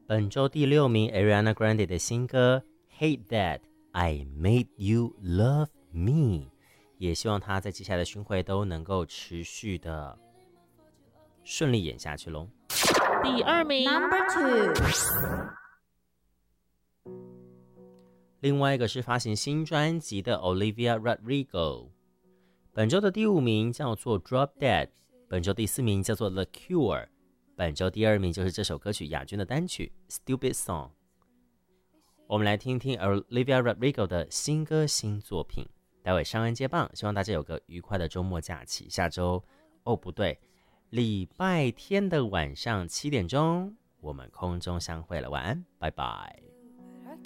本周第6名 Ariana Grande 的新歌 Hate That I Made You Love Me， 也希望他在接下来的巡回都能够持续的顺利演下去咯。 第2名 Number 2。 另外一个是发行新专辑的 Olivia Rodrigo， 本周的第5名叫做 Drop Dead， 本周第4名叫做 The Cure， 本周第2名就是这首歌曲亚军的单曲 Stupid Song。 我们来听听 Olivia Rodrigo 的新歌新作品，待会上恩接棒，希望大家有个愉快的周末假期。下周不对，礼拜天的晚上7点钟我们空中相会了，晚安，拜拜。